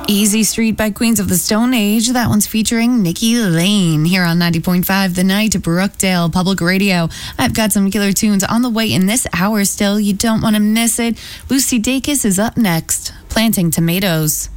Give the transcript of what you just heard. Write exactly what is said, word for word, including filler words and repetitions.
Easy Street by Queens of the Stone Age. That one's featuring Nikki Lane here on ninety point five The Night, Brookdale Public Radio. I've got some killer tunes on the way in this hour still. You don't want to miss it. Lucy Dacus is up next. Planting Tomatoes.